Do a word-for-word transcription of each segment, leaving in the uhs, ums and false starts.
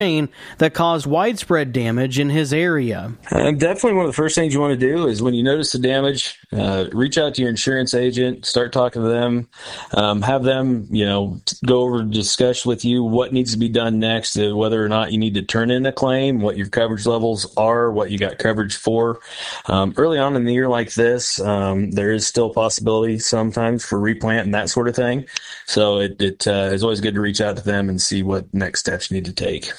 that caused widespread damage in his area. Uh, definitely one of the first things you want to do is when you notice the damage, uh, reach out to your insurance agent, start talking to them, um, have them, you know, go over and discuss with you what needs to be done next, uh, whether or not you need to turn in a claim, what your coverage levels are, what you got coverage for. Um, early on in the year like this, um, there is still a possibility sometimes for replant and that sort of thing. So it, it uh, is always good to reach out to them and see what next steps you need to take.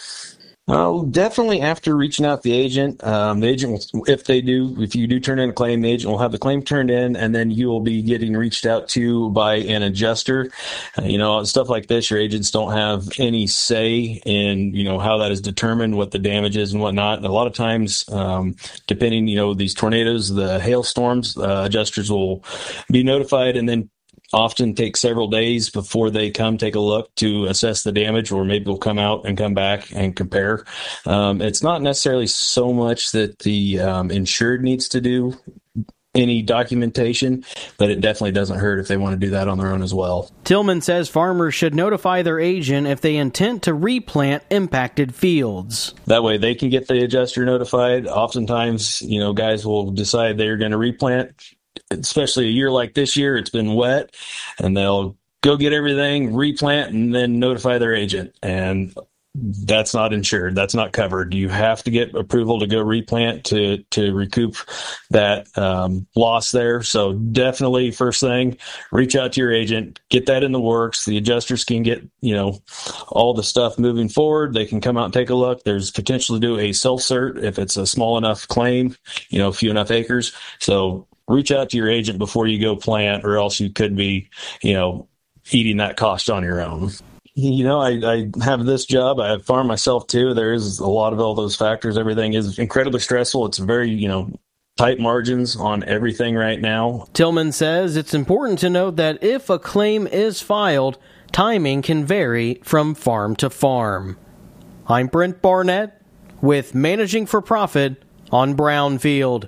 Uh, definitely after reaching out to the agent, um, the agent will, if they do, if you do turn in a claim, the agent will have the claim turned in, and then you will be getting reached out to by an adjuster. Uh, you know, stuff like this, your agents don't have any say in, you know, how that is determined, what the damage is and whatnot. And a lot of times, um, depending, you know, these tornadoes, the hailstorms, uh, adjusters will be notified and then often take several days before they come take a look to assess the damage, or maybe they'll come out and come back and compare. Um, it's not necessarily so much that the um, insured needs to do any documentation, but it definitely doesn't hurt if they want to do that on their own as well. Tillman says farmers should notify their agent if they intend to replant impacted fields. That way they can get the adjuster notified. Oftentimes, you know, guys will decide they're going to replant, especially a year like this year, it's been wet, and they'll go get everything, replant, and then notify their agent. And that's not insured. That's not covered. You have to get approval to go replant to, to recoup that um, loss there. So definitely first thing, reach out to your agent, get that in the works. The adjusters can get, you know, all the stuff moving forward. They can come out and take a look. There's potential to do a self-cert if it's a small enough claim, you know, a few enough acres. So reach out to your agent before you go plant, or else you could be, you know, eating that cost on your own. You know, I, I have this job. I farm myself too. There is a lot of all those factors. Everything is incredibly stressful. It's very, you know, tight margins on everything right now. Tillman says it's important to note that if a claim is filed, timing can vary from farm to farm. I'm Brent Barnett with Managing for Profit on Brownfield.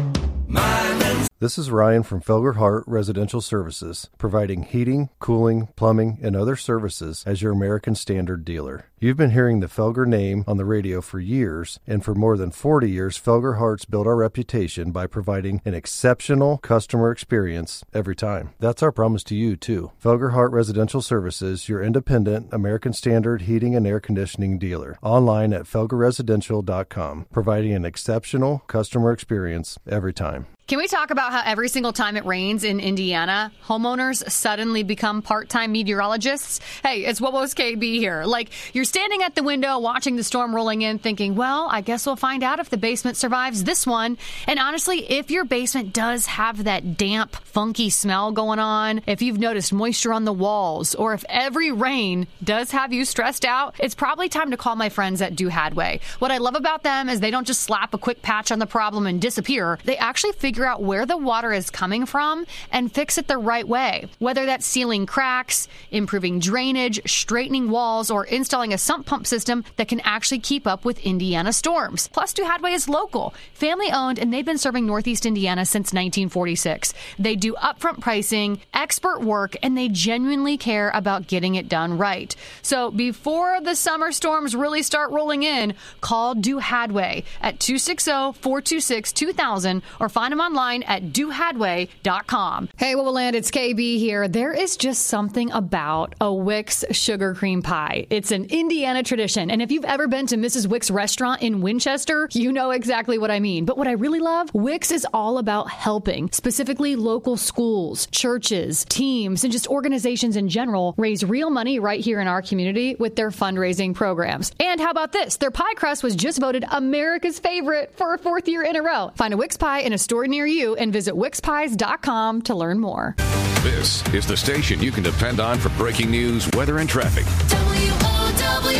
This is Ryan from Felger Hart Residential Services, providing heating, cooling, plumbing, and other services as your American Standard dealer. You've been hearing the Felger name on the radio for years, and for more than forty years, Felger Hart's built our reputation by providing an exceptional customer experience every time. That's our promise to you, too. Felger Hart Residential Services, your independent American Standard heating and air conditioning dealer. Online at felger residential dot com, providing an exceptional customer experience every time. Can we talk about how every single time it rains in Indiana, homeowners suddenly become part-time meteorologists? Hey, it's What Was K B here. Like, you're standing at the window watching the storm rolling in thinking, well, I guess we'll find out if the basement survives this one. And honestly, if your basement does have that damp, funky smell going on, if you've noticed moisture on the walls, or if every rain does have you stressed out, it's probably time to call my friends at Do Hadway. What I love about them is they don't just slap a quick patch on the problem and disappear. They actually figure Figure out where the water is coming from and fix it the right way. Whether that's sealing cracks, improving drainage, straightening walls, or installing a sump pump system that can actually keep up with Indiana storms. Plus, Do Hadway is local, family owned, and they've been serving Northeast Indiana since nineteen forty-six. They do upfront pricing, expert work, and they genuinely care about getting it done right. So before the summer storms really start rolling in, call Do Hadway at two six zero, four two six, two thousand or find them online at do hadway dot com. Hey, Wowoland, it's K B here. There is just something about a Wix sugar cream pie. It's an Indiana tradition, and if you've ever been to Missus Wix restaurant in Winchester, you know exactly what I mean. But what I really love, Wix is all about helping, specifically local schools, churches, teams, and just organizations in general raise real money right here in our community with their fundraising programs. And how about this? Their pie crust was just voted America's favorite for a fourth year in a row. Find a Wix pie in a store near you and visit wix pies dot com to learn more. This is the station you can depend on for breaking news, weather, and traffic. W O W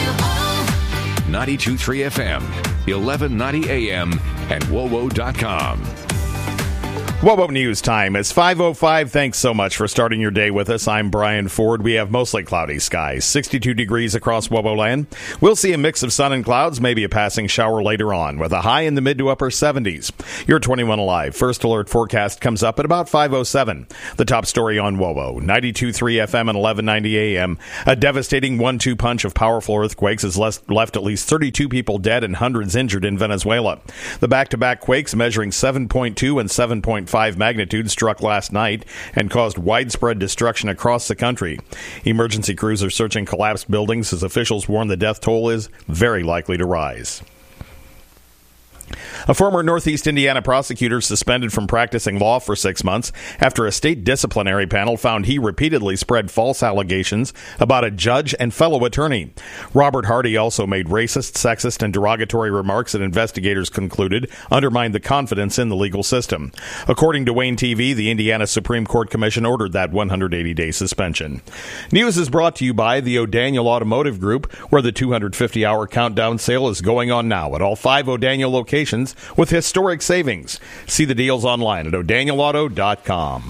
O ninety-two point three F M, eleven ninety A M, and W O W O dot com. WOWO News Time. It's five oh five. Thanks so much for starting your day with us. I'm Brian Ford. We have mostly cloudy skies, sixty-two degrees across WOWO land. We'll see a mix of sun and clouds, maybe a passing shower later on, with a high in the mid to upper seventies. Your twenty-one Alive First Alert forecast comes up at about five oh seven. The top story on WOWO, ninety-two point three F M and eleven ninety A M. A devastating one two punch of powerful earthquakes has left at least thirty-two people dead and hundreds injured in Venezuela. The back-to-back quakes measuring seven point two and seven point five magnitude struck last night and caused widespread destruction across the country. Emergency crews are searching collapsed buildings as officials warn the death toll is very likely to rise. A former Northeast Indiana prosecutor suspended from practicing law for six months after a state disciplinary panel found he repeatedly spread false allegations about a judge and fellow attorney. Robert Hardy also made racist, sexist, and derogatory remarks that investigators concluded undermined the confidence in the legal system. According to Wayne T V, the Indiana Supreme Court Commission ordered that one hundred eighty day suspension. News is brought to you by the O'Daniel Automotive Group, where the two hundred fifty hour countdown sale is going on now at all five O'Daniel locations with historic savings. See the deals online at o'daniel auto dot com.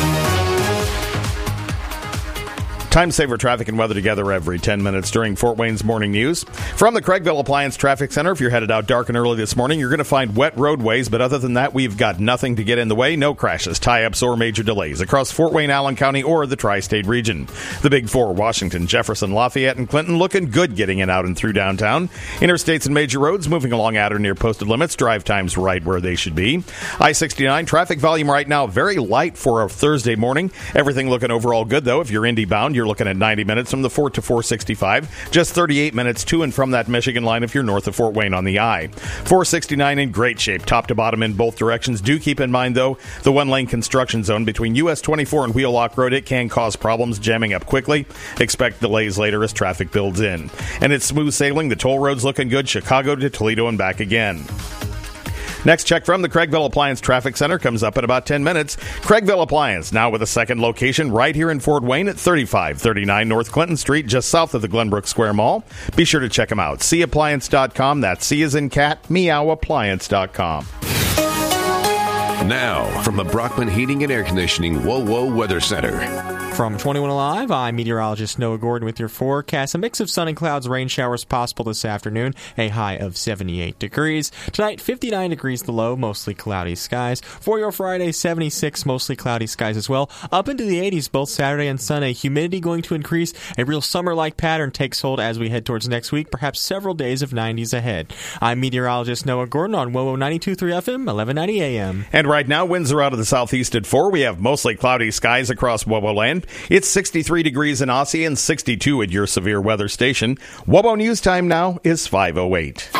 Time saver traffic and weather together every ten minutes during Fort Wayne's Morning News. From the Craigville Appliance Traffic Center, if you're headed out dark and early this morning, you're going to find wet roadways, but other than that, we've got nothing to get in the way. No crashes, tie-ups, or major delays across Fort Wayne, Allen County, or the tri-state region. The Big Four, Washington, Jefferson, Lafayette, and Clinton, looking good getting in, out, and through downtown. Interstates and major roads moving along at or near posted limits. Drive times right where they should be. I sixty-nine, traffic volume right now very light for a Thursday morning. Everything looking overall good, though. If you're Indy bound, you're looking at ninety minutes from the Fort to four sixty-five. Just thirty-eight minutes to and from that Michigan line if you're north of Fort Wayne on the I. four sixty-nine in great shape, top to bottom in both directions. Do keep in mind, though, the one-lane construction zone between U S twenty-four and Wheelock Road, it can cause problems jamming up quickly. Expect delays later as traffic builds in. And it's smooth sailing. The toll road's looking good. Chicago to Toledo and back again. Next check from the Craigville Appliance Traffic Center comes up in about ten minutes. Craigville Appliance, now with a second location right here in Fort Wayne at thirty-five thirty-nine North Clinton Street, just south of the Glenbrook Square Mall. Be sure to check them out. see appliance dot com. That's C as in cat, meow appliance dot com. Now, from the Brockman Heating and Air Conditioning WOWO Weather Center. From twenty-one Alive, I'm meteorologist Noah Gordon with your forecast. A mix of sun and clouds, rain showers possible this afternoon, a high of seventy-eight degrees. Tonight, fifty-nine degrees the low, mostly cloudy skies. For your Friday, seventy-six, mostly cloudy skies as well. Up into the eighties both Saturday and Sunday. Humidity going to increase. A real summer-like pattern takes hold as we head towards next week, perhaps several days of nineties ahead. I'm meteorologist Noah Gordon on WOWO ninety-two point three F M, eleven ninety A M. And right now, winds are out of the southeast at four. We have mostly cloudy skies across WOWO land. It's sixty-three degrees in Aussie and sixty-two at your severe weather station. WOWO News Time now is five oh eight.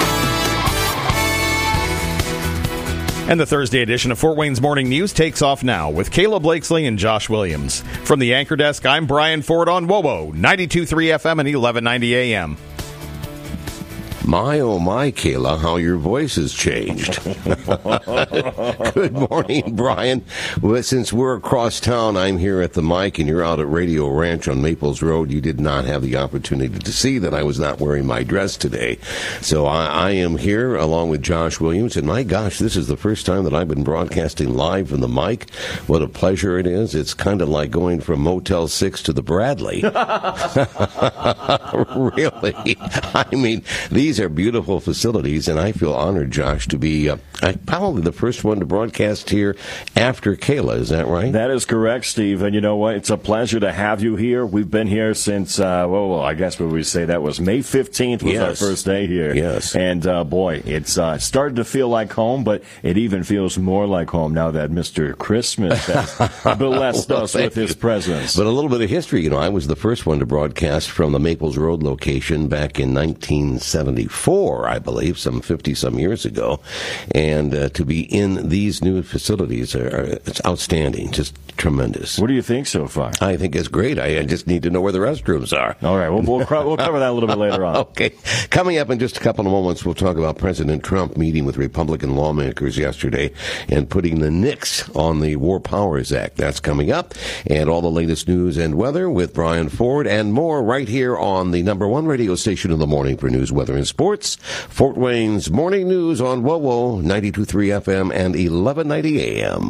And the Thursday edition of Fort Wayne's Morning News takes off now with Kayla Blakesley and Josh Williams. From the anchor desk, I'm Brian Ford on WOWO ninety-two point three F M and eleven ninety A M. My, oh my, Kayla, how your voice has changed. Good morning, Brian. Well, since we're across town, I'm here at the mic, and you're out at Radio Ranch on Maples Road. You did not have the opportunity to see that I was not wearing my dress today. So I, I am here along with Josh Williams, and my gosh, this is the first time that I've been broadcasting live from the mic. What a pleasure it is. It's kind of like going from Motel six to the Bradley. Really? I mean, these are beautiful facilities, and I feel honored, Josh, to be uh, probably the first one to broadcast here after Kayla. Is that right? That is correct, Steve. And you know what? It's a pleasure to have you here. We've been here since, uh, well, I guess what we say that was May fifteenth was yes. our first day here. Yes. And, uh, boy, it's uh, started to feel like home, but it even feels more like home now that Mister Christmas has blessed well, us with his presence. But a little bit of history. You know, I was the first one to broadcast from the Maples Road location back in nineteen seventy-four, I believe, some fifty-some years ago. And uh, to be in these new facilities, are, are, it's outstanding, just tremendous. What do you think so far? I think it's great. I, I just need to know where the restrooms are. All right, we'll, we'll, we'll cover that a little bit later on. Okay. Coming up in just a couple of moments, we'll talk about President Trump meeting with Republican lawmakers yesterday and putting the nix on the War Powers Act. That's coming up. And all the latest news and weather with Brian Ford and more right here on the number one radio station in the morning for news, weather, and sports. Fort Wayne's Morning News on WOWO ninety-two point three F M and eleven ninety A M.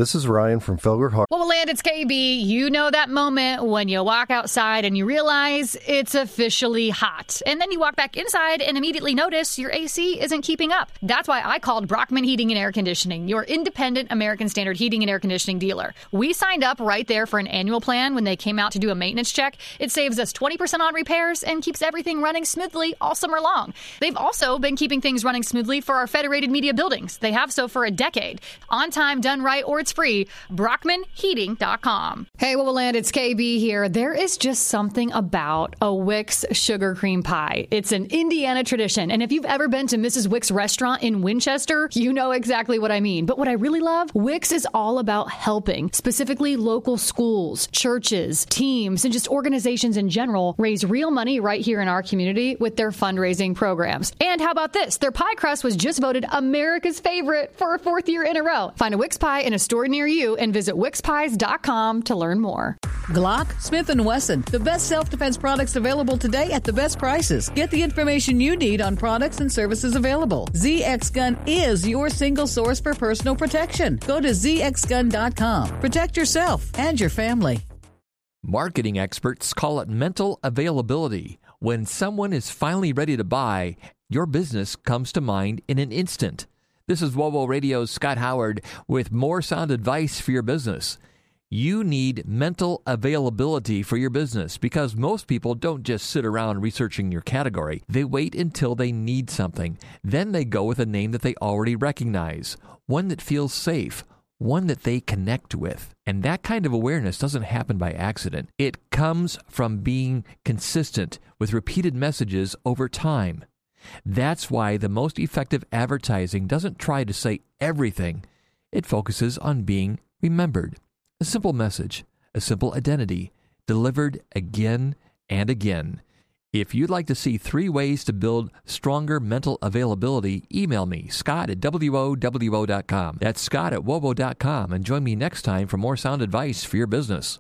This is Ryan from Felger Hart. Well, Land, it's K B. You know that moment when you walk outside and you realize it's officially hot. And then you walk back inside and immediately notice your A C isn't keeping up. That's why I called Brockman Heating and Air Conditioning, your independent American Standard heating and air conditioning dealer. We signed up right there for an annual plan when they came out to do a maintenance check. It saves us twenty percent on repairs and keeps everything running smoothly all summer long. They've also been keeping things running smoothly for our Federated Media buildings. They have so for a decade. On time, done right, or it's free. Brockman Heating dot com. Hey, what will land? It's K B here. There is just something about a Wix sugar cream pie. It's an Indiana tradition. And if you've ever been to Missus Wix restaurant in Winchester, you know exactly what I mean. But what I really love, Wix is all about helping, specifically local schools, churches, teams, and just organizations in general raise real money right here in our community with their fundraising programs. And how about this? Their pie crust was just voted America's favorite for a fourth year in a row. Find a Wix pie in a store near you and visit Wix Pies dot com to learn more. Glock, Smith and Wesson, the best self-defense products available today at the best prices. Get the information you need on products and services available. Z X Gun is your single source for personal protection. Go to Z X gun dot com. Protect yourself and your family. Marketing experts call it mental availability. When someone is finally ready to buy, your business comes to mind in an instant. This is WOWO Radio's Scott Howard with more sound advice for your business. You need mental availability for your business because most people don't just sit around researching your category. They wait until they need something. Then they go with a name that they already recognize, one that feels safe, one that they connect with. And that kind of awareness doesn't happen by accident. It comes from being consistent with repeated messages over time. That's why the most effective advertising doesn't try to say everything. It focuses on being remembered. A simple message, a simple identity, delivered again and again. If you'd like to see three ways to build stronger mental availability, email me, Scott at W O W O dot com. That's Scott at W O W O dot com. And join me next time for more sound advice for your business.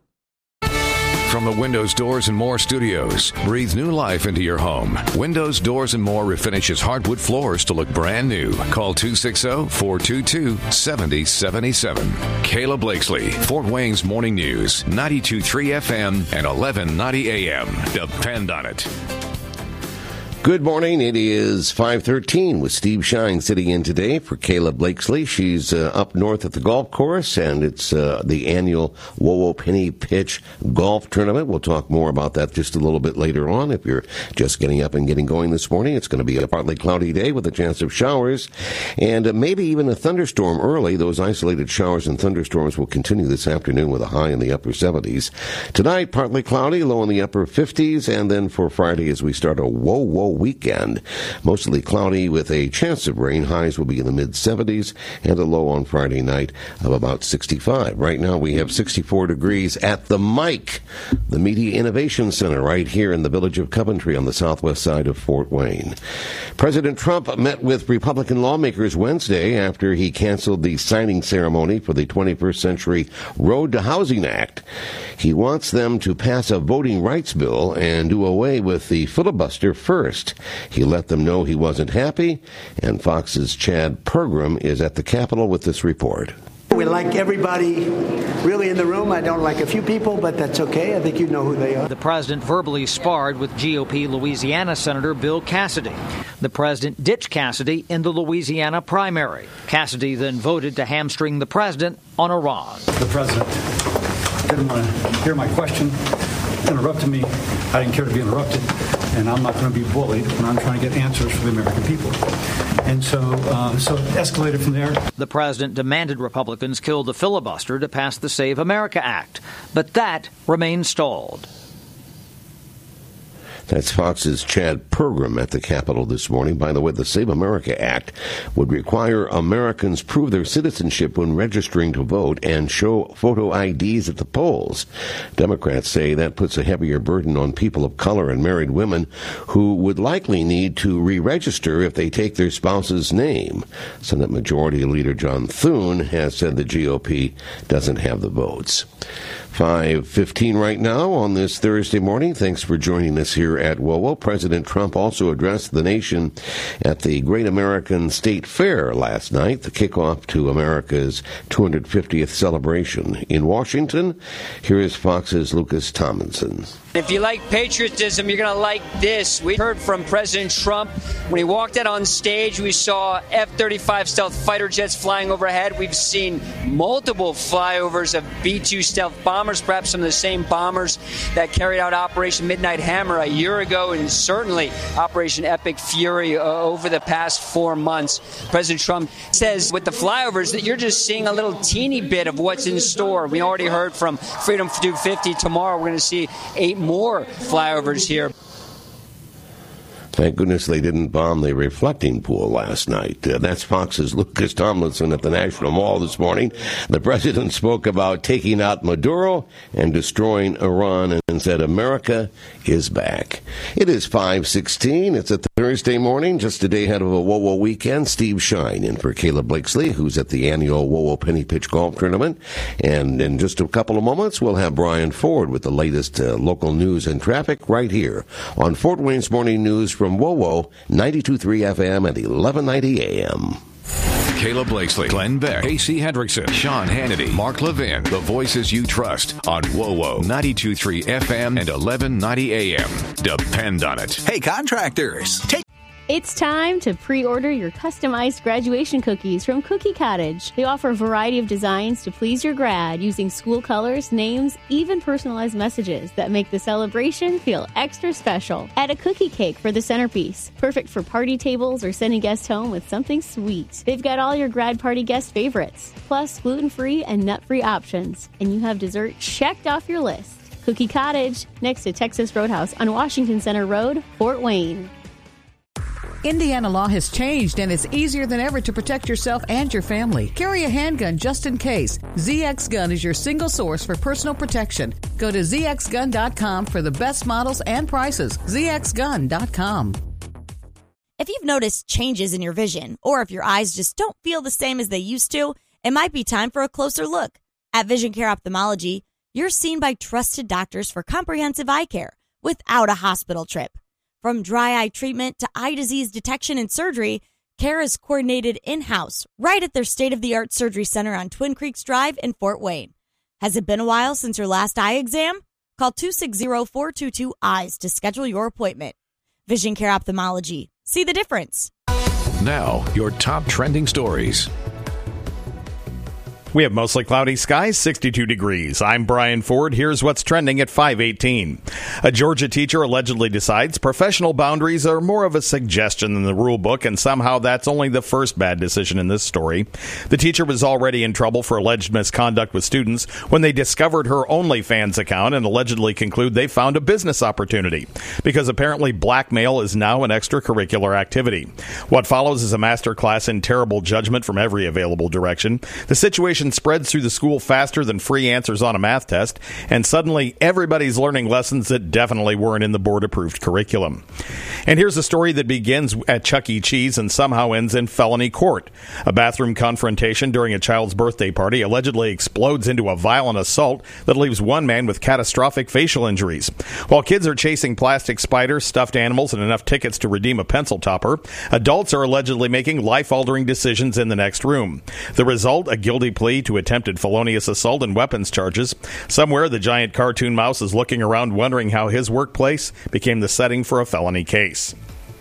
From the Windows, Doors, and More studios, breathe new life into your home. Windows, Doors, and More refinishes hardwood floors to look brand new. Call two six zero, four two two, seven zero seven seven. Kayla Blakesley, Fort Wayne's Morning News, ninety-two point three F M and eleven ninety A M. Depend on it. Good morning. It is five thirteen with Steve Shine sitting in today for Kayla Blakesley. She's uh, up north at the golf course, and it's uh, the annual WOWO Penny Pitch Golf Tournament. We'll talk more about that just a little bit later on. If you're just getting up and getting going this morning, it's going to be a partly cloudy day with a chance of showers and uh, maybe even a thunderstorm early. Those isolated showers and thunderstorms will continue this afternoon with a high in the upper seventies. Tonight, partly cloudy, low in the upper fifties, and then for Friday as we start a WOWO weekend. Mostly cloudy with a chance of rain. Highs will be in the mid-seventies and a low on Friday night of about sixty-five. Right now we have sixty-four degrees at the Mike, the Media Innovation Center right here in the village of Coventry on the southwest side of Fort Wayne. President Trump met with Republican lawmakers Wednesday after he canceled the signing ceremony for the twenty-first Century Road to Housing Act. He wants them to pass a voting rights bill and do away with the filibuster first. He let them know he wasn't happy, and Fox's Chad Pergram is at the Capitol with this report. We like everybody really in the room. I don't like a few people, but that's okay. I think you know who they are. The president verbally sparred with G O P Louisiana Senator Bill Cassidy. The president ditched Cassidy in the Louisiana primary. Cassidy then voted to hamstring the president on Iran. The president didn't want to hear my question, interrupted me. I didn't care to be interrupted. And I'm not going to be bullied when I'm trying to get answers from the American people. And so, uh, so it escalated from there. The president demanded Republicans kill the filibuster to pass the Save America Act, but that remains stalled. That's Fox's Chad Pergram at the Capitol this morning. By the way, the Save America Act would require Americans prove their citizenship when registering to vote and show photo I Ds at the polls. Democrats say that puts a heavier burden on people of color and married women who would likely need to re-register if they take their spouse's name. Senate Majority Leader John Thune has said the G O P doesn't have the votes. five fifteen right now on this Thursday morning. Thanks for joining us here at WOWO. President Trump also addressed the nation at the Great American State Fair last night, the kickoff to America's two hundred fiftieth celebration. In Washington, here is Fox's Lucas Tomlinson. If you like patriotism, you're going to like this. We heard from President Trump when he walked out on stage. We saw F thirty-five stealth fighter jets flying overhead. We've seen multiple flyovers of B two stealth bombers, perhaps some of the same bombers that carried out Operation Midnight Hammer a year ago, and certainly Operation Epic Fury uh, over the past four months. President Trump says with the flyovers that you're just seeing a little teeny bit of what's in store. We already heard from Freedom two fifty. Tomorrow we're going to see eight more flyovers here. Thank goodness they didn't bomb the reflecting pool last night. Uh, that's Fox's Lucas Tomlinson at the National Mall this morning. The president spoke about taking out Maduro and destroying Iran and said America is back. It is five sixteen. It's a Thursday morning, just a day ahead of a WOWO weekend. Steve Shine in for Caleb Blakesley, who's at the annual WOWO Penny Pitch Golf Tournament. And in just a couple of moments, we'll have Brian Ford with the latest uh, local news and traffic right here on Fort Wayne's Morning News from WOWO, ninety-two point three F M and eleven ninety A M. Caleb Blakesley, Glenn Beck, Casey Hendrickson, Sean Hannity, Mark Levin, the voices you trust on WOWO, ninety-two point three F M and eleven ninety A M. Depend on it. Hey, contractors, take... It's time to pre-order your customized graduation cookies from Cookie Cottage. They offer a variety of designs to please your grad using school colors, names, even personalized messages that make the celebration feel extra special. Add a cookie cake for the centerpiece, perfect for party tables or sending guests home with something sweet. They've got all your grad party guest favorites, plus gluten-free and nut-free options. And you have dessert checked off your list. Cookie Cottage, next to Texas Roadhouse on Washington Center Road, Fort Wayne. Indiana law has changed, and it's easier than ever to protect yourself and your family. Carry a handgun just in case. Z X Gun is your single source for personal protection. Go to Z X gun dot com for the best models and prices. Z X gun dot com. If you've noticed changes in your vision, or if your eyes just don't feel the same as they used to, it might be time for a closer look. At Vision Care Ophthalmology, you're seen by trusted doctors for comprehensive eye care without a hospital trip. From dry eye treatment to eye disease detection and surgery, care is coordinated in-house right at their state-of-the-art surgery center on Twin Creeks Drive in Fort Wayne. Has it been a while since your last eye exam? Call two six zero, four two two, E Y E S to schedule your appointment. Vision Care Ophthalmology. See the difference. Now, your top trending stories. We have mostly cloudy skies, sixty-two degrees. I'm Brian Ford. Here's what's trending at five eighteen. A Georgia teacher allegedly decides professional boundaries are more of a suggestion than the rule book, and somehow that's only the first bad decision in this story. The teacher was already in trouble for alleged misconduct with students when they discovered her OnlyFans account and allegedly conclude they found a business opportunity, because apparently blackmail is now an extracurricular activity. What follows is a masterclass in terrible judgment from every available direction. The situation spreads through the school faster than free answers on a math test, and suddenly everybody's learning lessons that definitely weren't in the board-approved curriculum. And here's a story that begins at Chuck E. Cheese and somehow ends in felony court. A bathroom confrontation during a child's birthday party allegedly explodes into a violent assault that leaves one man with catastrophic facial injuries. While kids are chasing plastic spiders, stuffed animals, and enough tickets to redeem a pencil topper, adults are allegedly making life-altering decisions in the next room. The result, a guilty plea to attempted felonious assault and weapons charges. Somewhere, the giant cartoon mouse is looking around wondering how his workplace became the setting for a felony case.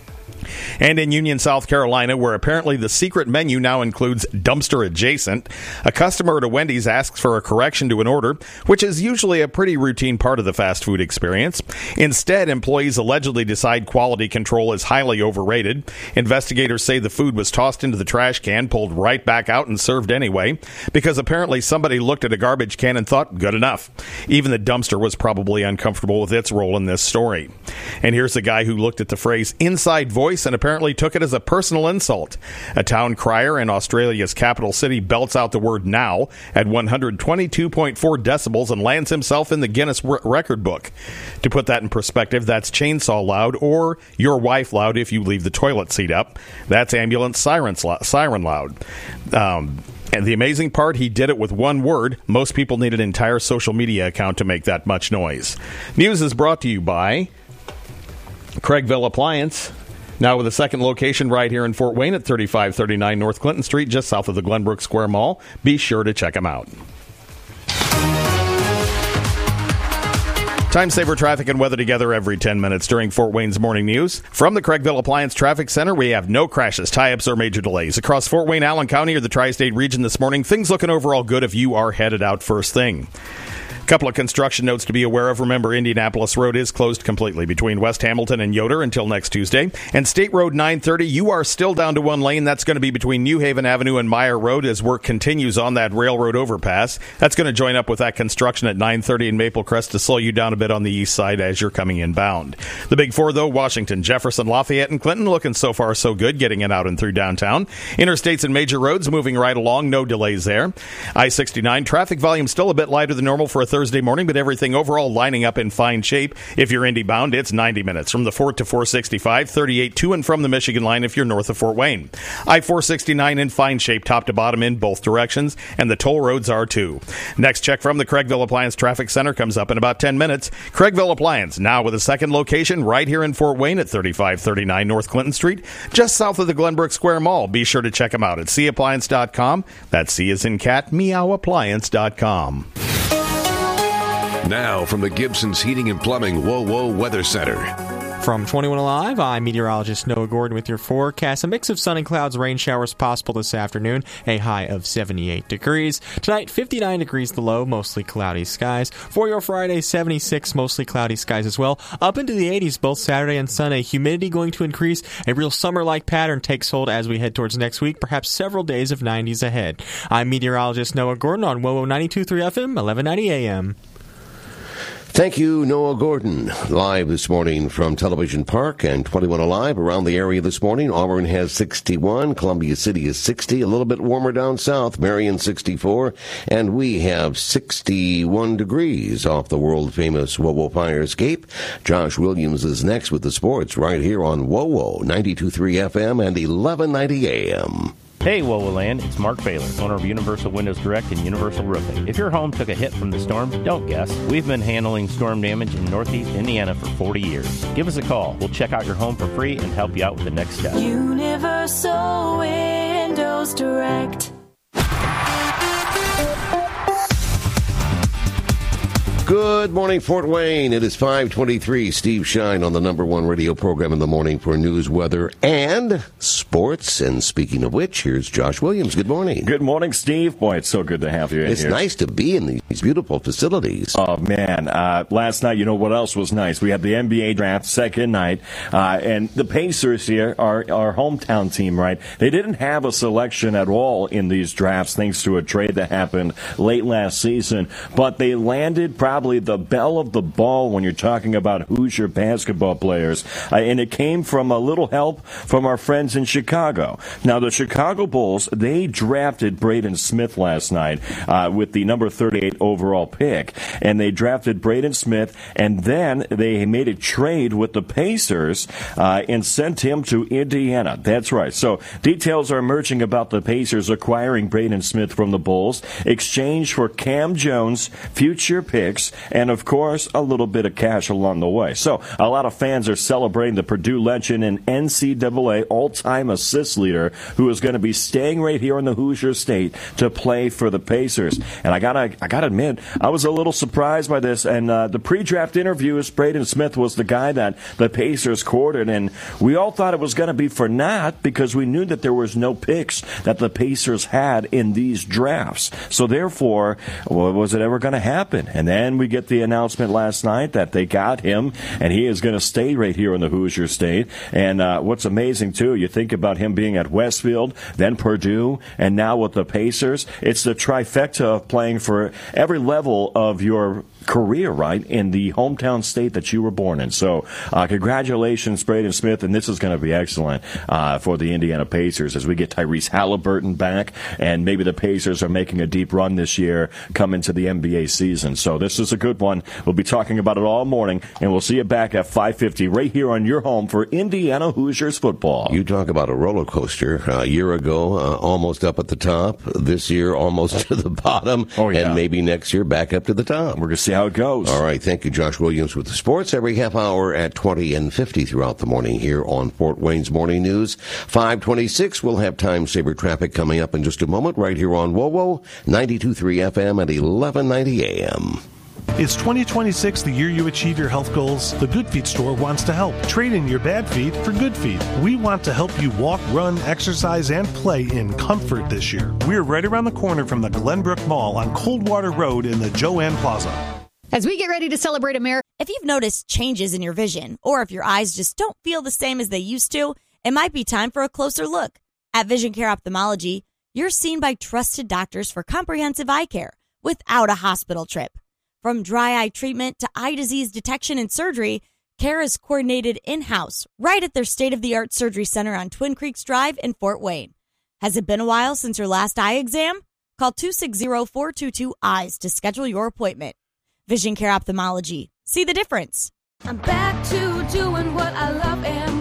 And in Union, South Carolina, where apparently the secret menu now includes dumpster adjacent, a customer at a Wendy's asks for a correction to an order, which is usually a pretty routine part of the fast food experience. Instead, employees allegedly decide quality control is highly overrated. Investigators say the food was tossed into the trash can, pulled right back out, and served anyway, because apparently somebody looked at a garbage can and thought, good enough. Even the dumpster was probably uncomfortable with its role in this story. And here's a guy who looked at the phrase inside voice and apparently took it as a personal insult. A town crier in Australia's capital city belts out the word now at one hundred twenty-two point four decibels and lands himself in the Guinness record book. To put that in perspective, that's chainsaw loud, or your wife loud if you leave the toilet seat up. That's ambulance sirens, siren loud. Um, and the amazing part, he did it with one word. Most people need an entire social media account to make that much noise. News is brought to you by Craigville Appliance, now with a second location right here in Fort Wayne at thirty-five thirty-nine North Clinton Street, just south of the Glenbrook Square Mall. Be sure to check them out. Time saver traffic and weather together every ten minutes during Fort Wayne's morning news. From the Craigville Appliance Traffic Center, we have no crashes, tie-ups, or major delays. Across Fort Wayne, Allen County, or the tri-state region this morning, things looking overall good if you are headed out first thing. Couple of construction notes to be aware of. Remember, Indianapolis Road is closed completely between West Hamilton and Yoder until next Tuesday. And State Road nine thirty, you are still down to one lane. That's going to be between New Haven Avenue and Meyer Road as work continues on that railroad overpass. That's going to join up with that construction at nine thirty in Maple Crest to slow you down a bit on the east side as you're coming inbound. The big four, though, Washington, Jefferson, Lafayette, and Clinton, looking so far so good, getting it out and through downtown. Interstates and major roads moving right along, no delays there. I sixty-nine, traffic volume still a bit lighter than normal for a Thursday morning, but everything overall lining up in fine shape. If you're Indy bound, it's ninety minutes from the Fort to four sixty-five, thirty-eight to and from the Michigan line if you're north of Fort Wayne. I four sixty-nine in fine shape top to bottom in both directions, and the toll roads are too. Next check from the Craigville Appliance Traffic Center comes up in about ten minutes. Craigville Appliance, now with a second location right here in Fort Wayne at thirty-five thirty-nine North Clinton Street, just south of the Glenbrook Square Mall. Be sure to check them out at c appliance dot com. That's C as in cat, meow appliance dot com. Now from the Gibson's Heating and Plumbing Whoa Whoa Weather Center. From twenty-one Alive, I'm meteorologist Noah Gordon with your forecast. A mix of sun and clouds, rain showers possible this afternoon, a high of seventy-eight degrees. Tonight, fifty-nine degrees the low, mostly cloudy skies. For your Friday, seventy-six, mostly cloudy skies as well. Up into the eighties both Saturday and Sunday. Humidity going to increase. A real summer-like pattern takes hold as we head towards next week, perhaps several days of nineties ahead. I'm meteorologist Noah Gordon on Whoa Whoa ninety-two point three F M, eleven ninety A M. Thank you, Noah Gordon. Live this morning from Television Park and twenty-one Alive around the area this morning. Auburn has sixty-one. Columbia City is sixty. A little bit warmer down south. Marion sixty-four. And we have sixty-one degrees off the world-famous Whoa Whoa Fire Escape. Josh Williams is next with the sports right here on Whoa Whoa ninety-two point three F M and eleven ninety A M. Hey, Whoa Whoa Land, it's Mark Baylor, owner of Universal Windows Direct and Universal Roofing. If your home took a hit from the storm, don't guess. We've been handling storm damage in Northeast Indiana for forty years. Give us a call. We'll check out your home for free and help you out with the next step. Universal Windows Direct. Good morning, Fort Wayne. It is five twenty-three. Steve Shine on the number one radio program in the morning for news, weather, and sports. And speaking of which, here's Josh Williams. Good morning. Good morning, Steve. Boy, it's so good to have you in it's here. It's nice to be in these beautiful facilities. Oh, man. Uh, last night, you know what else was nice? We had the N B A draft, second night, uh, and the Pacers here, our, our hometown team, right? They didn't have a selection at all in these drafts thanks to a trade that happened late last season, but they landed probably the belle of the ball when you're talking about Hoosier basketball players. Uh, and it came from a little help from our friends in Chicago. Now, the Chicago Bulls, they drafted Braden Smith last night uh, with the number thirty-eight overall pick. And they drafted Braden Smith, and then they made a trade with the Pacers uh, and sent him to Indiana. That's right. So details are emerging about the Pacers acquiring Braden Smith from the Bulls, exchange for Cam Jones, future picks, and, of course, a little bit of cash along the way. So a lot of fans are celebrating the Purdue legend and N C double A all-time assist leader who is going to be staying right here in the Hoosier State to play for the Pacers. And I gotta, I gotta admit, I was a little surprised by this. And uh, the pre-draft interviews, Braden Smith was the guy that the Pacers courted, and we all thought it was going to be for naught because we knew that there was no picks that the Pacers had in these drafts. So therefore, well, was it ever going to happen? And then we get the announcement last night that they got him, and he is going to stay right here in the Hoosier State. And uh, what's amazing, too, you think about him being at Westfield, then Purdue, and now with the Pacers. It's the trifecta of playing for every level of your career, right, in the hometown state that you were born in. So uh, congratulations, Braden Smith, and this is going to be excellent uh, for the Indiana Pacers as we get Tyrese Halliburton back, and maybe the Pacers are making a deep run this year coming to the N B A season. So this is a good one. We'll be talking about it all morning, and we'll see you back at five fifty right here on your home for Indiana Hoosiers football. You talk about a roller coaster. Uh, a year ago, uh, almost up at the top. This year, almost to the bottom. Oh, yeah. And maybe next year, back up to the top. We're going to see how how it goes. All right. Thank you, Josh Williams, with the sports. Every half hour at twenty and fifty throughout the morning here on Fort Wayne's Morning News. five twenty-six, we'll have time saver traffic coming up in just a moment right here on W O W O, ninety-two point three F M at eleven ninety A M. Is twenty twenty-six the year you achieve your health goals? The Good Feet store wants to help. Trade in your bad feet for good feet. We want to help you walk, run, exercise, and play in comfort this year. We're right around the corner from the Glenbrook Mall on Coldwater Road in the Joanne Plaza. As we get ready to celebrate America. If you've noticed changes in your vision, or if your eyes just don't feel the same as they used to, it might be time for a closer look. At Vision Care Ophthalmology, you're seen by trusted doctors for comprehensive eye care without a hospital trip. From dry eye treatment to eye disease detection and surgery, care is coordinated in-house right at their state-of-the-art surgery center on Twin Creeks Drive in Fort Wayne. Has it been a while since your last eye exam? Call two six zero, four two two, E Y E S to schedule your appointment. Vision Care Ophthalmology. See the difference. I'm back to doing what I love and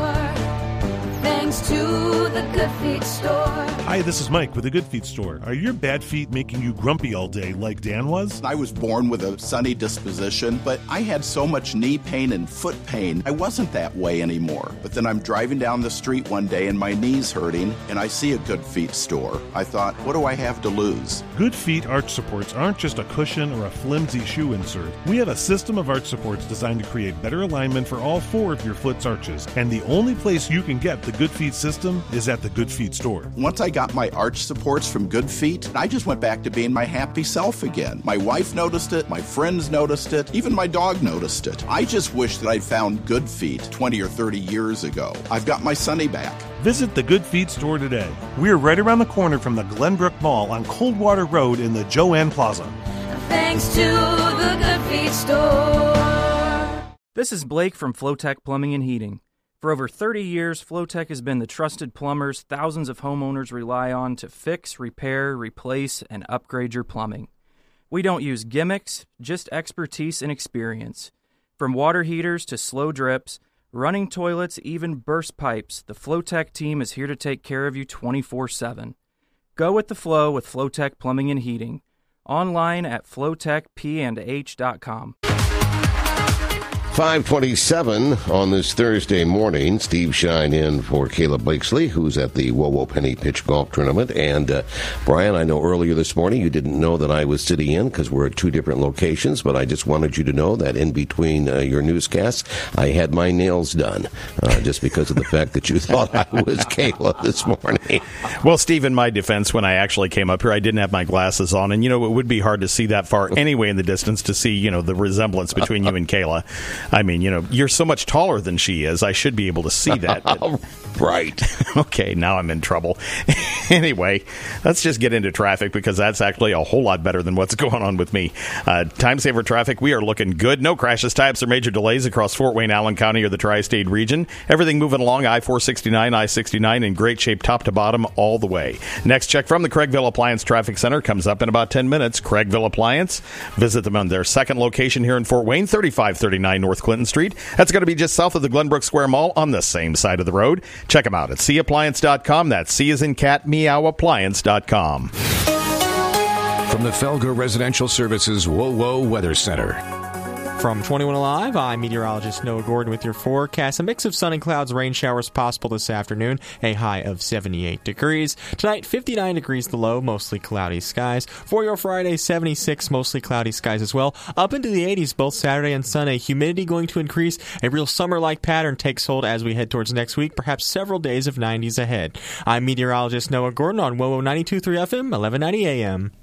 more, thanks to the Good Feet store. Hi, this is Mike with the Good Feet store. Are your bad feet making you grumpy all day like Dan was? I was born with a sunny disposition, but I had so much knee pain and foot pain, I wasn't that way anymore. But then I'm driving down the street one day and my knee's hurting, and I see a Good Feet store. I thought, what do I have to lose? Good Feet arch supports aren't just a cushion or a flimsy shoe insert. We have a system of arch supports designed to create better alignment for all four of your foot's arches. And the only place you can get the Good Feet system is at the Good Feet store. Once I got my arch supports from Good Feet, I just went back to being my happy self again. My wife noticed it, my friends noticed it, even my dog noticed it. I just wish that I'd found Good Feet twenty or thirty years ago. I've got my Sonny back. Visit the Good Feet store today. We're right around the corner from the Glenbrook Mall on Coldwater Road in the Joanne Plaza. Thanks to the Good Feet store. This is Blake from Flowtech Plumbing and Heating. For over thirty years, Flowtech has been the trusted plumbers thousands of homeowners rely on to fix, repair, replace, and upgrade your plumbing. We don't use gimmicks, just expertise and experience. From water heaters to slow drips, running toilets, even burst pipes, the Flowtech team is here to take care of you twenty-four seven. Go with the flow with Flowtech Plumbing and Heating. Online at flowtech p and h dot com. five twenty-seven on this Thursday morning. Steve Shine in for Caleb Blakesley, who's at the W O W O Penny Pitch Golf Tournament. And, uh, Brian, I know earlier this morning you didn't know that I was sitting in because we're at two different locations, but I just wanted you to know that in between uh, your newscasts, I had my nails done uh, just because of the fact that you thought I was Caleb this morning. Well, Steve, in my defense, when I actually came up here, I didn't have my glasses on. And, you know, it would be hard to see that far anyway in the distance to see, you know, the resemblance between you and Kayla. I mean, you know, you're so much taller than she is. I should be able to see that. But... right. Okay, now I'm in trouble. Anyway, let's just get into traffic because that's actually a whole lot better than what's going on with me. Uh, time saver traffic, we are looking good. No crashes, types, or major delays across Fort Wayne, Allen County, or the tri-state region. Everything moving along I four sixty-nine, I sixty-nine in great shape top to bottom all the way. Next check from the Craigville Appliance Traffic Center comes up in about ten minutes. Craigville Appliance. Visit them on their second location here in Fort Wayne, thirty-five thirty-nine North Clinton Street. That's going to be just south of the Glenbrook Square Mall on the same side of the road. Check them out at c appliance dot com. That's C as in cat, meow, appliance dot com. From the Felger Residential Services W O W O Weather Center. From twenty-one Alive, I'm meteorologist Noah Gordon with your forecast. A mix of sun and clouds, rain showers possible this afternoon, a high of seventy-eight degrees. Tonight, fifty-nine degrees the low, mostly cloudy skies. For your Friday, seventy-six, mostly cloudy skies as well. Up into the eighties both Saturday and Sunday. Humidity going to increase. A real summer-like pattern takes hold as we head towards next week, perhaps several days of nineties ahead. I'm meteorologist Noah Gordon on W O W O ninety-two point three F M, eleven ninety A M.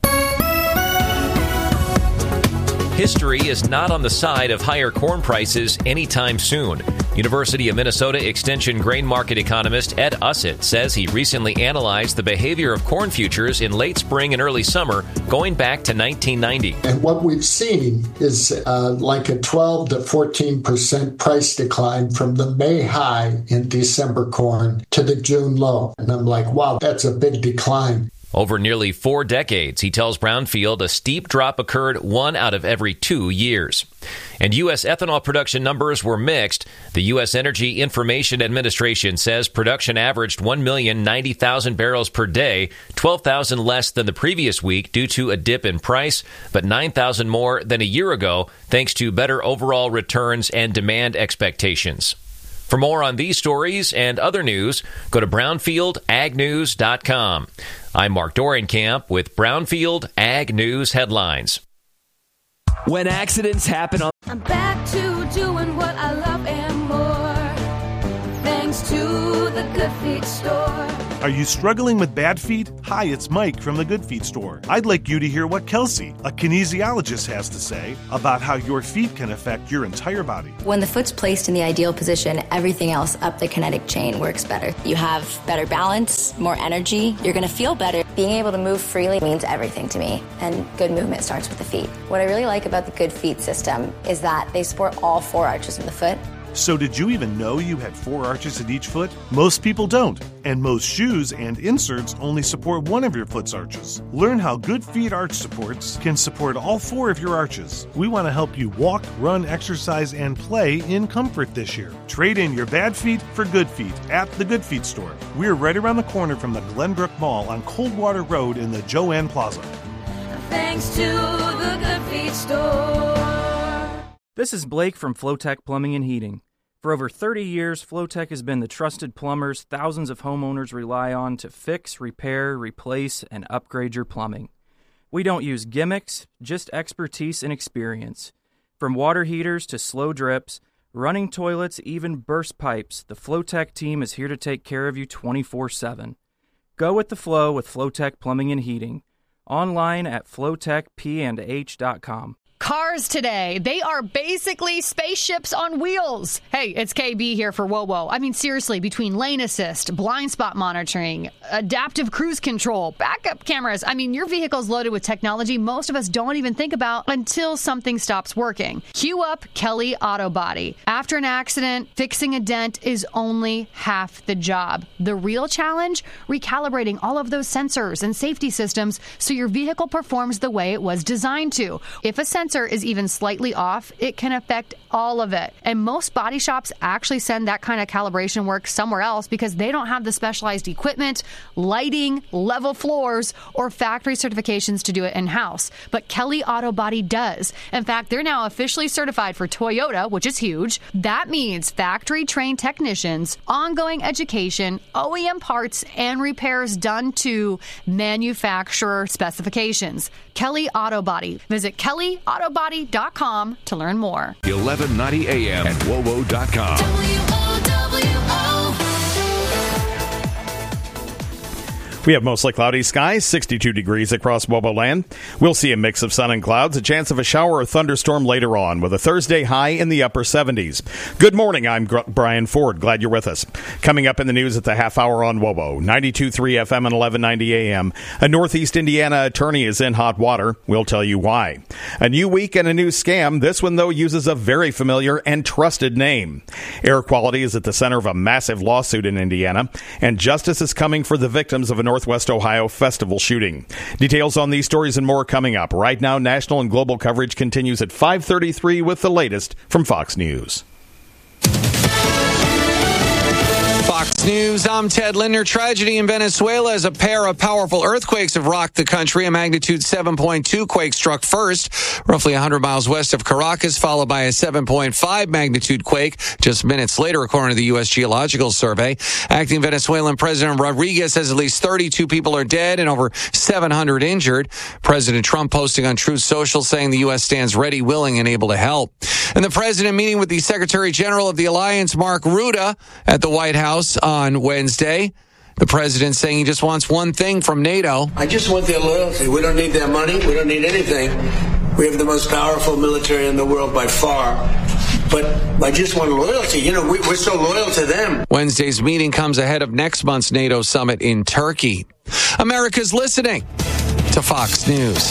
History is not on the side of higher corn prices anytime soon. University of Minnesota Extension grain market economist Ed Ussett says he recently analyzed the behavior of corn futures in late spring and early summer going back to nineteen ninety. And what we've seen is uh, like a twelve to fourteen percent price decline from the May high in December corn to the June low. And I'm like, wow, that's a big decline. Over nearly four decades, he tells Brownfield, a steep drop occurred one out of every two years. And U S ethanol production numbers were mixed. The U S Energy Information Administration says production averaged one million ninety thousand barrels per day, twelve thousand less than the previous week due to a dip in price, but nine thousand more than a year ago, thanks to better overall returns and demand expectations. For more on these stories and other news, go to brownfield ag news dot com. I'm Mark Dorenkamp with Brownfield Ag News Headlines. When accidents happen on... I'm back to doing what I love and more, thanks to the Good Feet Store. Are you struggling with bad feet? Hi, it's Mike from the Good Feet Store. I'd like you to hear what Kelsey, a kinesiologist, has to say about how your feet can affect your entire body. When the foot's placed in the ideal position, everything else up the kinetic chain works better. You have better balance, more energy, you're going to feel better. Being able to move freely means everything to me, and good movement starts with the feet. What I really like about the Good Feet system is that they support all four arches of the foot. So did you even know you had four arches in each foot? Most people don't, and most shoes and inserts only support one of your foot's arches. Learn how Good Feet Arch Supports can support all four of your arches. We want to help you walk, run, exercise, and play in comfort this year. Trade in your bad feet for good feet at the Good Feet Store. We're right around the corner from the Glenbrook Mall on Coldwater Road in the Joanne Plaza. Thanks to the Good Feet Store. This is Blake from Flowtech Plumbing and Heating. For over thirty years, Flowtech has been the trusted plumbers thousands of homeowners rely on to fix, repair, replace, and upgrade your plumbing. We don't use gimmicks, just expertise and experience. From water heaters to slow drips, running toilets, even burst pipes, the Flowtech team is here to take care of you twenty-four seven. Go with the flow with Flowtech Plumbing and Heating. Online at flowtech p and h dot com. Cars today, they are basically spaceships on wheels. Hey, it's K B here for Whoa Whoa. I mean, seriously, between lane assist, blind spot monitoring, adaptive cruise control, backup cameras, I mean, your vehicle's loaded with technology most of us don't even think about until something stops working. Cue up Kelly Auto Body. After an accident, fixing a dent is only half the job. The real challenge? Recalibrating all of those sensors and safety systems so your vehicle performs the way it was designed to. If a sensor is even slightly off, it can affect all of it. And most body shops actually send that kind of calibration work somewhere else because they don't have the specialized equipment, lighting, level floors, or factory certifications to do it in-house. But Kelly Auto Body does. In fact, they're now officially certified for Toyota, which is huge. That means factory-trained technicians, ongoing education, O E M parts, and repairs done to manufacturer specifications. Kelly Auto Body. Visit Kelly Auto Body dot com to learn more. eleven ninety A M at W O W O dot com. We have mostly cloudy skies, sixty-two degrees across Wobo land. We'll see a mix of sun and clouds, a chance of a shower or thunderstorm later on, with a Thursday high in the upper seventies. Good morning, I'm Gr- Brian Ford. Glad you're with us. Coming up in the news at the half hour on Wobo, ninety-two point three F M and eleven ninety A M. A Northeast Indiana attorney is in hot water. We'll tell you why. A new week and a new scam. This one, though, uses a very familiar and trusted name. Air quality is at the center of a massive lawsuit in Indiana, and justice is coming for the victims of a Northwest Ohio festival shooting. Details on these stories and more coming up. Right now, national and global coverage continues at five thirty-three with the latest from Fox News. Fox News, I'm Ted Linder. Tragedy in Venezuela as a pair of powerful earthquakes have rocked the country. A magnitude seven point two quake struck first, roughly one hundred miles west of Caracas, followed by a seven point five magnitude quake just minutes later, according to the U S Geological Survey. Acting Venezuelan President Rodriguez says at least thirty-two people are dead and over seven hundred injured. President Trump posting on Truth Social saying the U S stands ready, willing, and able to help. And the president meeting with the Secretary General of the Alliance, Mark Rutte, at the White House on Wednesday. The president saying he just wants one thing from NATO. I just want their loyalty. We don't need their money. We don't need anything. We have the most powerful military in the world by far. But I just want loyalty. You know, we, we're so loyal to them. Wednesday's meeting comes ahead of next month's NATO summit in Turkey. America's listening to Fox News.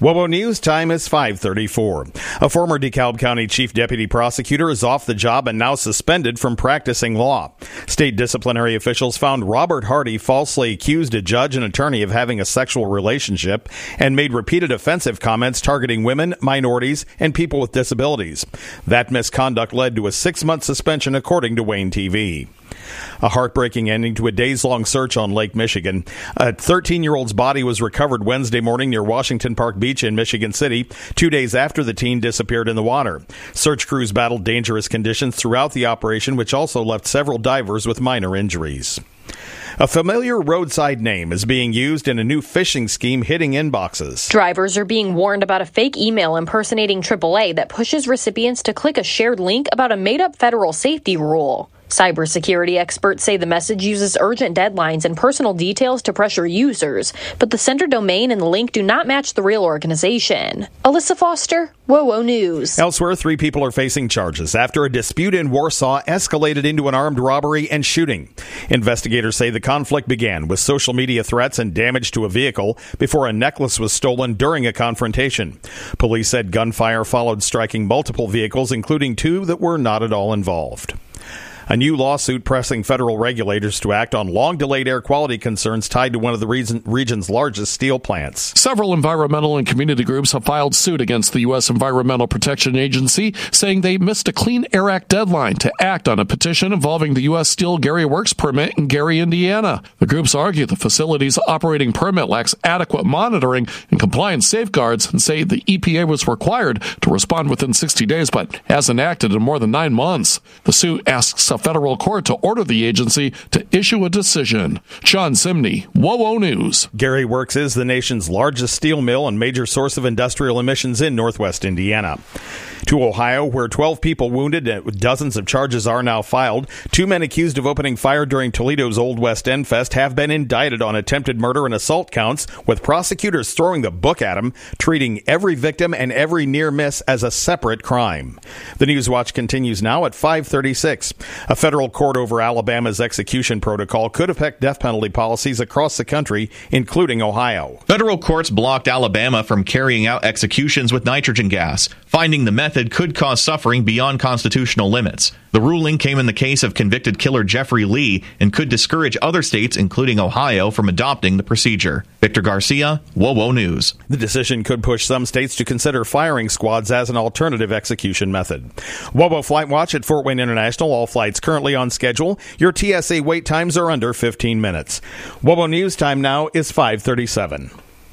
WOWO News time is five thirty-four. A former DeKalb County Chief Deputy Prosecutor is off the job and now suspended from practicing law. State disciplinary officials found Robert Hardy falsely accused a judge and attorney of having a sexual relationship and made repeated offensive comments targeting women, minorities, and people with disabilities. That misconduct led to a six-month suspension, according to Wayne T V. A heartbreaking ending to a days-long search on Lake Michigan. A thirteen-year-old's body was recovered Wednesday morning near Washington Park Beach in Michigan City, two days after the teen disappeared in the water. Search crews battled dangerous conditions throughout the operation, which also left several divers with minor injuries. A familiar roadside name is being used in a new phishing scheme hitting inboxes. Drivers are being warned about a fake email impersonating triple A that pushes recipients to click a shared link about a made-up federal safety rule. Cybersecurity experts say the message uses urgent deadlines and personal details to pressure users, but the sender domain and the link do not match the real organization. Alyssa Foster, WOWO News. Elsewhere, three people are facing charges after a dispute in Warsaw escalated into an armed robbery and shooting. Investigators say the conflict began with social media threats and damage to a vehicle before a necklace was stolen during a confrontation. Police said gunfire followed, striking multiple vehicles, including two that were not at all involved. A new lawsuit pressing federal regulators to act on long-delayed air quality concerns tied to one of the region, region's largest steel plants. Several environmental and community groups have filed suit against the U S Environmental Protection Agency, saying they missed a Clean Air Act deadline to act on a petition involving the U S Steel Gary Works permit in Gary, Indiana. The groups argue the facility's operating permit lacks adequate monitoring and compliance safeguards and say the E P A was required to respond within sixty days but hasn't acted in more than nine months. The suit asks a federal court to order the agency to issue a decision. John Simney, WOWO News. Gary Works is the nation's largest steel mill and major source of industrial emissions in northwest Indiana. To Ohio, where twelve people wounded and dozens of charges are now filed. Two men accused of opening fire during Toledo's Old West End Fest have been indicted on attempted murder and assault counts, with prosecutors throwing the book at them, treating every victim and every near miss as a separate crime. The Newswatch continues now at five thirty-six. A federal court over Alabama's execution protocol could affect death penalty policies across the country, including Ohio. Federal courts blocked Alabama from carrying out executions with nitrogen gas, finding the method could cause suffering beyond constitutional limits. The ruling came in the case of convicted killer Jeffrey Lee and could discourage other states, including Ohio, from adopting the procedure. Victor Garcia, WOWO News. The decision could push some states to consider firing squads as an alternative execution method. WOWO Flight Watch at Fort Wayne International. All flights currently on schedule. Your T S A wait times are under fifteen minutes. WOWO News time now is five thirty-seven.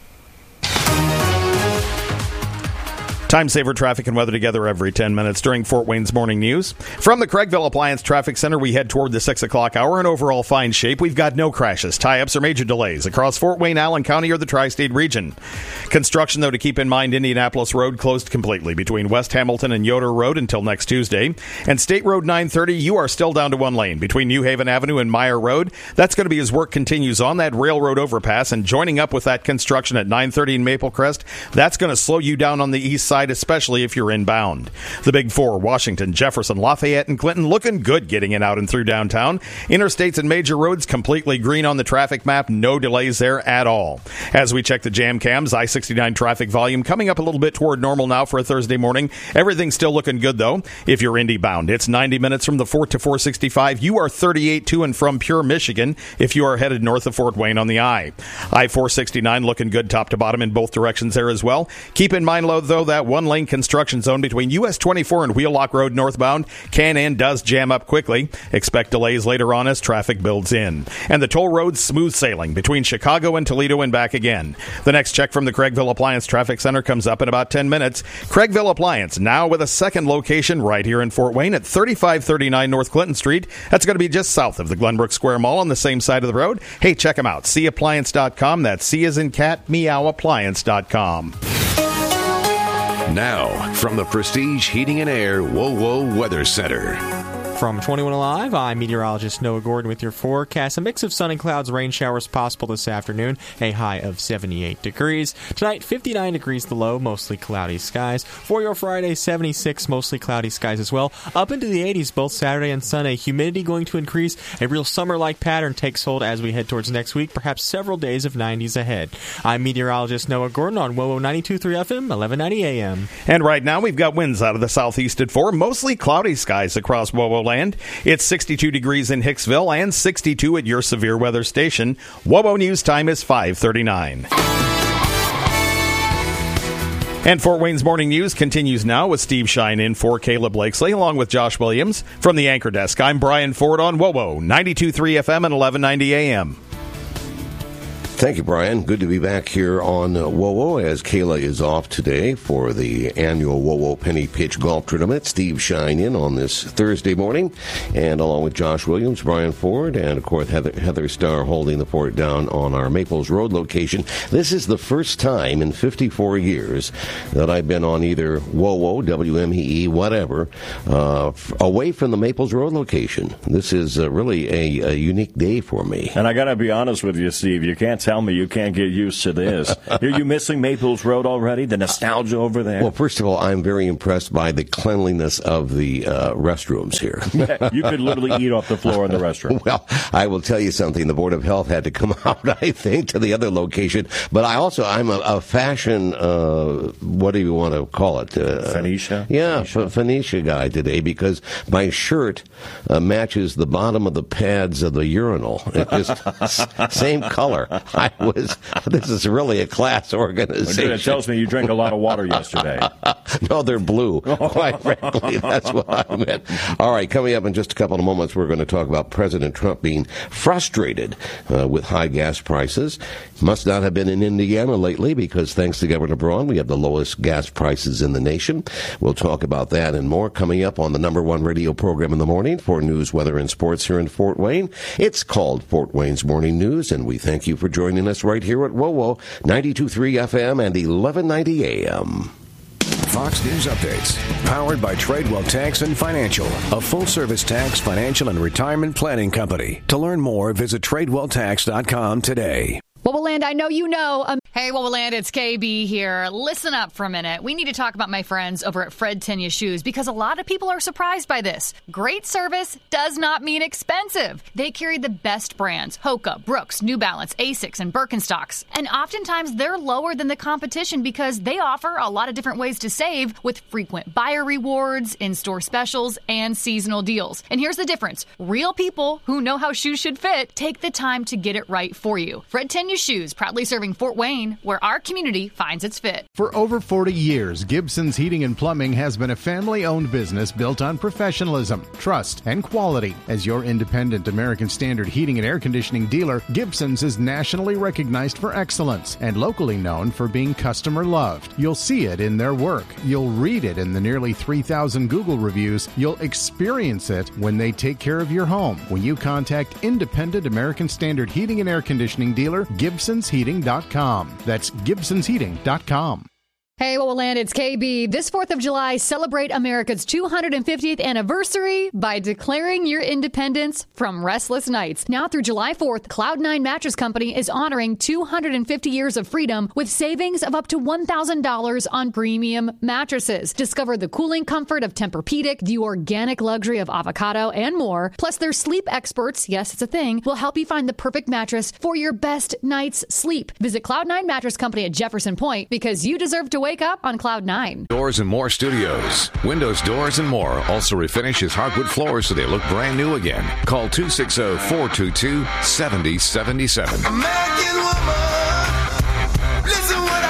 Time saver traffic and weather together every ten minutes during Fort Wayne's morning news. From the Craigville Appliance Traffic Center, we head toward the six o'clock hour in overall fine shape. We've got no crashes, tie-ups, or major delays across Fort Wayne, Allen County, or the tri-state region. Construction, though, to keep in mind, Indianapolis Road closed completely between West Hamilton and Yoder Road until next Tuesday. And State Road nine thirty, you are still down to one lane between New Haven Avenue and Meyer Road. That's going to be as work continues on that railroad overpass, and joining up with that construction at nine thirty in Maple Crest, that's going to slow you down on the east side, especially if you're inbound. The Big Four, Washington, Jefferson, Lafayette, and Clinton, looking good getting in out and through downtown. Interstates and major roads completely green on the traffic map. No delays there at all. As we check the jam cams, I sixty-nine traffic volume coming up a little bit toward normal now for a Thursday morning. Everything's still looking good, though. If you're Indy bound, it's ninety minutes from the Fort to four sixty-five. You are thirty-eight to and from Pure, Michigan if you are headed north of Fort Wayne on the I. I four sixty-nine looking good top to bottom in both directions there as well. Keep in mind, though, that one-lane construction zone between U S twenty-four and Wheelock Road northbound can and does jam up quickly. Expect delays later on as traffic builds in. And the toll road's smooth sailing between Chicago and Toledo and back again. The next check from the Craigville Appliance Traffic Center comes up in about ten minutes. Craigville Appliance, now with a second location right here in Fort Wayne at thirty-five thirty-nine North Clinton Street. That's going to be just south of the Glenbrook Square Mall on the same side of the road. Hey, check them out. see appliance dot com. That's C as in cat, meow appliance dot com. Now, from the Prestige Heating and Air WOWO Weather Center. From twenty-one Alive, I'm meteorologist Noah Gordon with your forecast. A mix of sun and clouds, rain showers possible this afternoon, a high of seventy-eight degrees. Tonight, fifty-nine degrees the low, mostly cloudy skies. For your Friday, seventy-six, mostly cloudy skies as well. Up into the eighties both Saturday and Sunday. Humidity going to increase. A real summer-like pattern takes hold as we head towards next week, perhaps several days of nineties ahead. I'm meteorologist Noah Gordon on W O W ninety-two point three F M, eleven ninety A M. And right now, we've got winds out of the southeast at four, mostly cloudy skies across W O W land. It's sixty-two degrees in Hicksville and sixty-two at your severe weather station. W O W News time is five thirty-nine. And Fort Wayne's Morning News continues now with Steve Shine in for Caleb Blakesley, along with Josh Williams. From the Anchor Desk, I'm Brian Ford on W O W ninety-two point three F M and eleven ninety A M. Thank you, Brian. Good to be back here on uh, W O W as Kayla is off today for the annual W O W Penny Pitch Golf Tournament. Steve Shine in on this Thursday morning, and along with Josh Williams, Brian Ford, and of course Heather, Heather Starr holding the fort down on our Maples Road location. This is the first time in fifty-four years that I've been on either W O W, W M E E, whatever, uh, f- away from the Maples Road location. This is uh, really a, a unique day for me. And I got to be honest with you, Steve. You can't tell me you can't get used to this. Are you missing Maples Road already? The nostalgia over there? Well, first of all, I'm very impressed by the cleanliness of the uh, restrooms here. You could literally eat off the floor in the restroom. Well, I will tell you something. The Board of Health had to come out, I think, to the other location. But I also, I'm a, a fashion, uh, what do you want to call it? Uh, Phoenicia? Yeah, Phoenicia. Phoenicia guy today, because my shirt uh, matches the bottom of the pads of the urinal. It just, same color. I was, this is really a class organization. It tells me you drank a lot of water yesterday. No, they're blue, quite frankly. That's what I meant. All right, coming up in just a couple of moments, we're going to talk about President Trump being frustrated uh, with high gas prices. Must not have been in Indiana lately because thanks to Governor Braun, we have the lowest gas prices in the nation. We'll talk about that and more coming up on the number one radio program in the morning for news, weather, and sports here in Fort Wayne. It's called Fort Wayne's Morning News, and we thank you for joining us right here at W O W ninety-two point three F M and eleven ninety A M. Fox News Updates, powered by Tradewell Tax and Financial, a full-service tax, financial, and retirement planning company. To learn more, visit tradewell tax dot com today. Wobbleland, I know you know. Um, hey, Wobbleland, it's K B here. Listen up for a minute. We need to talk about my friends over at Fred Tenya Shoes because a lot of people are surprised by this. Great service does not mean expensive. They carry the best brands, Hoka, Brooks, New Balance, Asics, and Birkenstocks. And oftentimes they're lower than the competition because they offer a lot of different ways to save with frequent buyer rewards, in-store specials, and seasonal deals. And here's the difference. Real people who know how shoes should fit take the time to get it right for you. Fred Tenya Shoes, proudly serving Fort Wayne, where our community finds its fit. For over forty years, Gibson's Heating and Plumbing has been a family-owned business built on professionalism, trust, and quality. As your independent American Standard heating and air conditioning dealer, Gibson's is nationally recognized for excellence and locally known for being customer-loved. You'll see it in their work. You'll read it in the nearly three thousand Google reviews. You'll experience it when they take care of your home. When you contact independent American Standard heating and air conditioning dealer, Gibsons Heating dot com. That's Gibsons Heating dot com. Hey, Wobbleland, it's K B. This fourth of July, celebrate America's two hundred fiftieth anniversary by declaring your independence from restless nights. Now through July fourth, Cloud nine Mattress Company is honoring two hundred fifty years of freedom with savings of up to one thousand dollars on premium mattresses. Discover the cooling comfort of Tempur-Pedic, the organic luxury of avocado, and more. Plus, their sleep experts, yes, it's a thing, will help you find the perfect mattress for your best night's sleep. Visit Cloud nine Mattress Company at Jefferson Point because you deserve to wake Wake up on Cloud nine. Doors and More Studios. Windows, doors, and more also refinish his hardwood floors so they look brand new again. Call two six zero, four two two, seven zero seven seven. American woman, listen what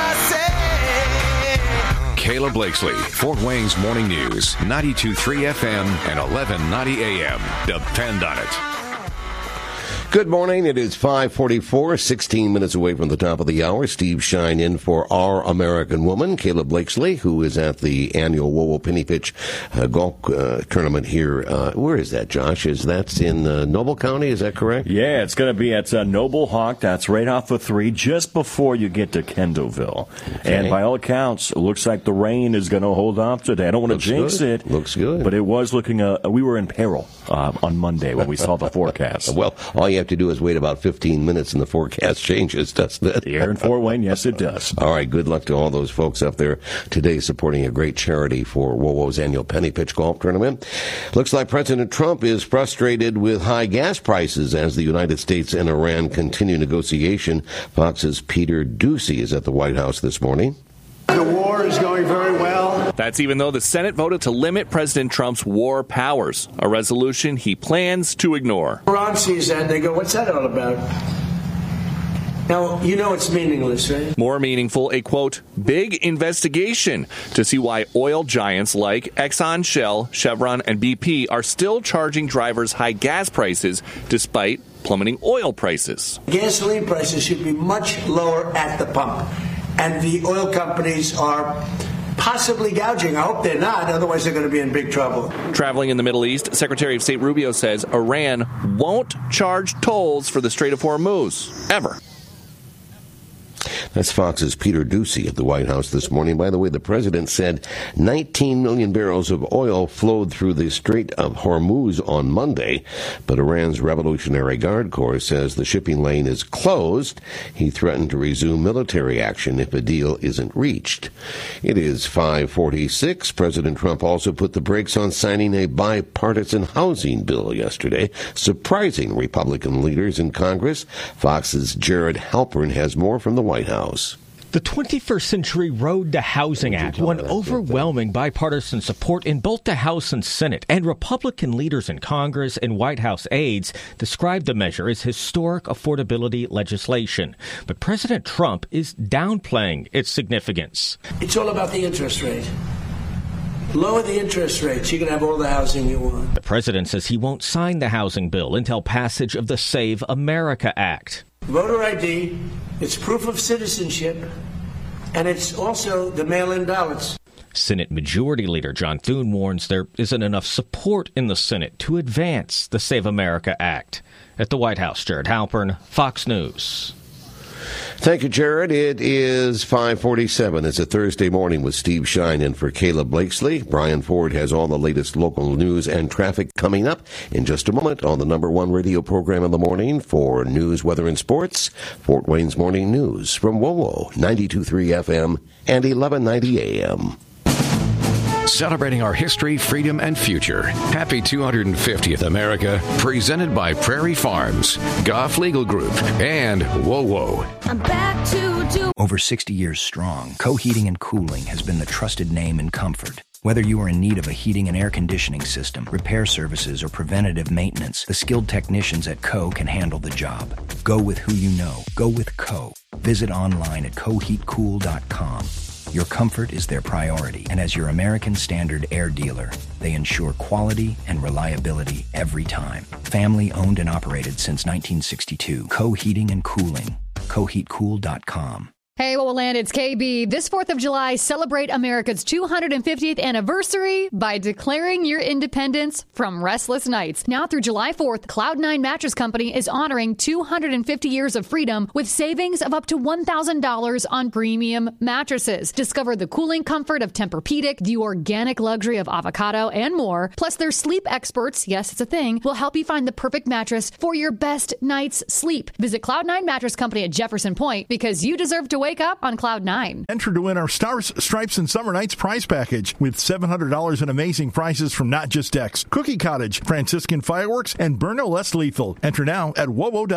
I say. Caleb Blakesley, Fort Wayne's Morning News, ninety-two point three F M and eleven ninety A M. Depend on it. Good morning. It is five forty-four, sixteen minutes away from the top of the hour. Steve Shine in for Our American Woman, Kayla Blakesley, who is at the annual WoWo Penny Pitch uh, golf uh, tournament here. Uh, where is that, Josh? Is that in uh, Noble County? Is that correct? Yeah, it's going to be at uh, Noble Hawk. That's right off of three, just before you get to Kendallville. Okay. And by all accounts, it looks like the rain is going to hold off today. I don't want to jinx good. it. Looks good. But it was looking, uh, we were in peril uh, on Monday when we saw the forecast. Well, all you have to do is wait about fifteen minutes and the forecast changes, doesn't it? Here in Fort Wayne, yes, it does. All right, good luck to all those folks up there today supporting a great charity for WoWo's annual Penny Pitch Golf Tournament. Looks like President Trump is frustrated with high gas prices as the United States and Iran continue negotiation. Fox's Peter Doocy is at the White House this morning. The war is going very well. That's even though the Senate voted to limit President Trump's war powers, a resolution he plans to ignore. Iran sees that and they go, what's that all about? Now, you know it's meaningless, right? More meaningful, a, quote, big investigation to see why oil giants like Exxon, Shell, Chevron, and B P are still charging drivers high gas prices despite plummeting oil prices. Gasoline prices should be much lower at the pump. And the oil companies are possibly gouging. I hope they're not, otherwise they're going to be in big trouble. Traveling in the Middle East, Secretary of State Rubio says Iran won't charge tolls for the Strait of Hormuz, ever. That's Fox's Peter Doocy at the White House this morning. By the way, the president said nineteen million barrels of oil flowed through the Strait of Hormuz on Monday, but Iran's Revolutionary Guard Corps says the shipping lane is closed. He threatened to resume military action if a deal isn't reached. It is five forty-six. President Trump also put the brakes on signing a bipartisan housing bill yesterday, surprising Republican leaders in Congress. Fox's Jared Halpern has more from the White House. The twenty-first Century Road to Housing Act won overwhelming bipartisan support in both the House and Senate, and Republican leaders in Congress and White House aides described the measure as historic affordability legislation. But President Trump is downplaying its significance. It's all about the interest rate. Lower the interest rates, you can have all the housing you want. The president says he won't sign the housing bill until passage of the Save America Act. Voter I D, it's proof of citizenship, and it's also the mail-in ballots. Senate Majority Leader John Thune warns there isn't enough support in the Senate to advance the Save America Act. At the White House, Jared Halpern, Fox News. Thank you, Jared. It is five forty-seven. It's a Thursday morning with Steve Shine in for Kayla Blakesley. Brian Ford has all the latest local news and traffic coming up in just a moment on the number one radio program in the morning for news, weather, and sports, Fort Wayne's Morning News from WoWo, ninety-two point three F M and eleven ninety A M. Celebrating our history, freedom, and future. Happy two hundred fiftieth America, presented by Prairie Farms, Goff Legal Group, and WoWo. I'm back to do. Over sixty years strong, Co Heating and Cooling has been the trusted name in comfort. Whether you are in need of a heating and air conditioning system, repair services, or preventative maintenance, the skilled technicians at Co can handle the job. Go with who you know. Go with Co. Visit online at co heat cool dot com. Your comfort is their priority, and as your American Standard air dealer, they ensure quality and reliability every time. Family owned and operated since nineteen sixty-two. Co Heating and Cooling. co heat cool dot com. Hey, what will land? It's K B. This fourth of July, celebrate America's two hundred fiftieth anniversary by declaring your independence from restless nights. Now through July fourth, Cloud nine Mattress Company is honoring two hundred fifty years of freedom with savings of up to one thousand dollars on premium mattresses. Discover the cooling comfort of Tempur-Pedic, the organic luxury of avocado, and more. Plus, their sleep experts, yes, it's a thing, will help you find the perfect mattress for your best night's sleep. Visit Cloud nine Mattress Company at Jefferson Point because you deserve to wake Wake up on Cloud nine. Enter to win our Stars, Stripes, and Summer Nights prize package with seven hundred dollars in amazing prizes from Not Just Decks, Cookie Cottage, Franciscan Fireworks, and Burno Less Lethal. Enter now at wowo dot com.